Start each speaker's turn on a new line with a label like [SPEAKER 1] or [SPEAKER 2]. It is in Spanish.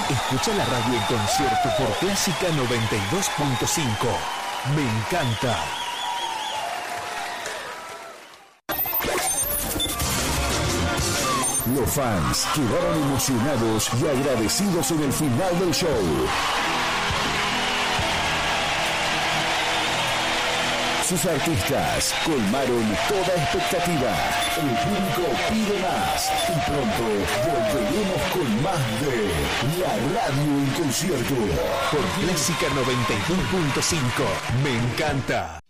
[SPEAKER 1] Escucha la radio en concierto por Clásica 92.5. Me encanta.
[SPEAKER 2] Los fans quedaron emocionados y agradecidos en el final del show. Sus artistas colmaron toda expectativa. El público pide más y pronto volveremos con más de la radio en concierto
[SPEAKER 1] Por Clásica 92.5. Me encanta.